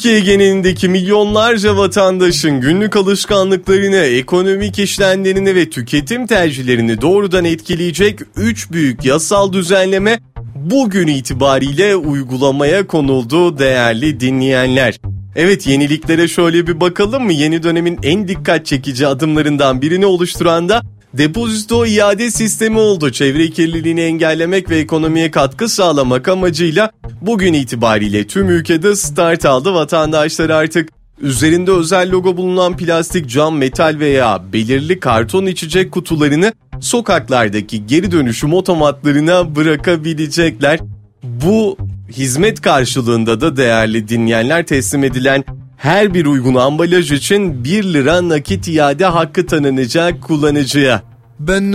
Türkiye genelindeki milyonlarca vatandaşın günlük alışkanlıklarını, ekonomik işlemlerini ve tüketim tercihlerini doğrudan etkileyecek 3 büyük yasal düzenleme bugün itibariyle uygulamaya konuldu değerli dinleyenler. Evet, yeniliklere şöyle bir bakalım mı? Yeni dönemin en dikkat çekici adımlarından birini oluşturan da depozito iade sistemi oldu. Çevre kirliliğini engellemek ve ekonomiye katkı sağlamak amacıyla bugün itibariyle tüm ülkede start aldı. Vatandaşlar artık üzerinde özel logo bulunan plastik, cam, metal veya belirli karton içecek kutularını sokaklardaki geri dönüşüm otomatlarına bırakabilecekler. Bu hizmet karşılığında da değerli dinleyenler teslim edilen her bir uygun ambalaj için 1 lira nakit iade hakkı tanınacak kullanıcıya.